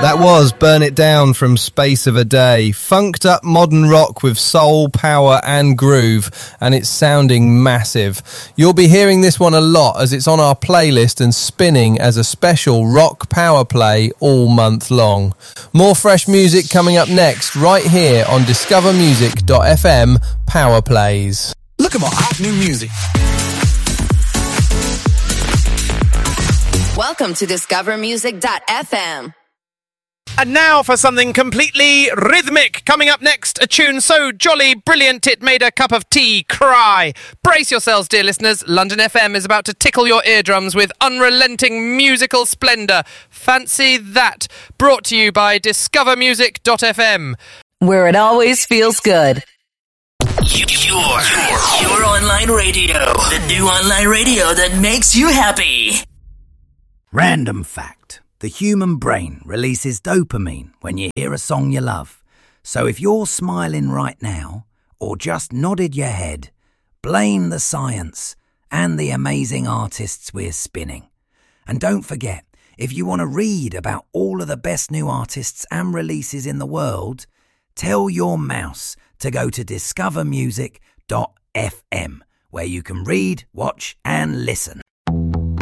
That was Burn It Down from Space of a Day. Funked up modern rock with soul, power and groove, and it's sounding massive. You'll be hearing this one a lot as it's on our playlist and spinning as a special rock power play all month long. More fresh music coming up next, right here on discovermusic.fm Power Plays. Look at my hot new music. Welcome to discovermusic.fm. And now for something completely rhythmic. Coming up next, a tune so jolly brilliant it made a cup of tea cry. Brace yourselves, dear listeners. London FM is about to tickle your eardrums with unrelenting musical splendour. Fancy that. Brought to you by discovermusic.fm. Where it always feels good. Your online radio. The new online radio that makes you happy. Random fact. The human brain releases dopamine when you hear a song you love. So if you're smiling right now, or just nodded your head, blame the science and the amazing artists we're spinning. And don't forget, if you want to read about all of the best new artists and releases in the world, tell your mouse to go to discovermusic.fm, where you can read, watch and listen.